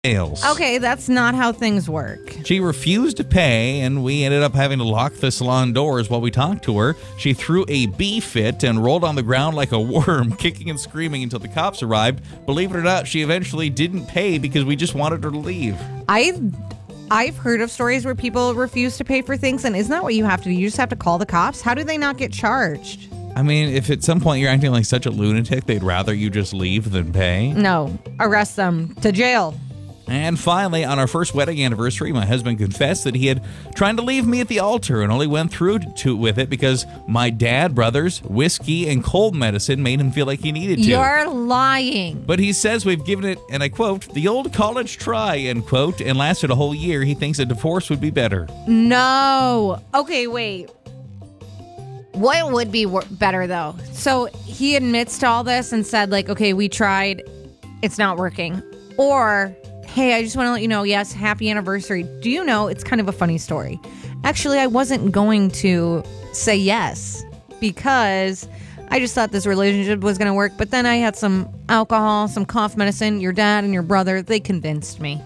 nails. Okay, that's not how things work. She refused to pay, and we ended up having to lock the salon doors while we talked to her. She threw a bee fit and rolled on the ground like a worm, kicking and screaming until the cops arrived. Believe it or not, she eventually didn't pay because we just wanted her to leave. I've heard of stories where people refuse to pay for things, and isn't that what you have to do? You just have to call the cops? How do they not get charged? I mean, if at some point you're acting like such a lunatic, they'd rather you just leave than pay. No, arrest them to jail. And finally, on our first wedding anniversary, my husband confessed that he had tried to leave me at the altar and only went through with it because my dad, brothers, whiskey, and cold medicine made him feel like he needed to. You're lying. But he says we've given it, and I quote, the old college try, end quote, and lasted a whole year. He thinks a divorce would be better. No. Okay, wait. What would be better, though? So he admits to all this and said, like, okay, we tried. It's not working. Or, hey, I just want to let you know, yes, happy anniversary. Do you know, it's kind of a funny story. Actually, I wasn't going to say yes because I just thought this relationship was going to work. But then I had some alcohol, some cough medicine. Your dad and your brother, they convinced me.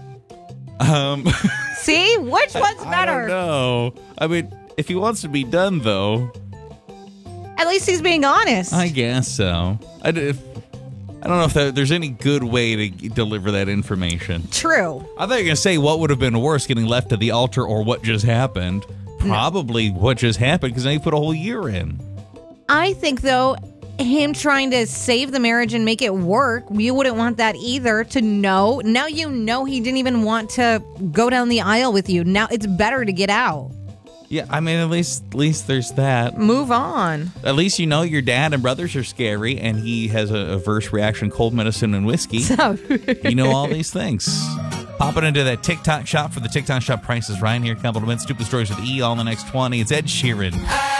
See? Which one's better? I don't know. I mean, if he wants to be done, though. At least he's being honest. I guess so. I don't know if there's any good way to deliver that information. True. I thought you were going to say what would have been worse, getting left to the altar or what just happened. Probably what just happened, because now you put a whole year in. I think, though, him trying to save the marriage and make it work, you wouldn't want that either to know. Now you know he didn't even want to go down the aisle with you. Now it's better to get out. Yeah, I mean, at least there's that. Move on. At least you know your dad and brothers are scary, and he has a averse reaction, cold medicine and whiskey. So you know all these things. Popping into that TikTok shop for the TikTok shop prices. Ryan here, compliment Stupid Stories with E all in the next 20. It's Ed Sheeran.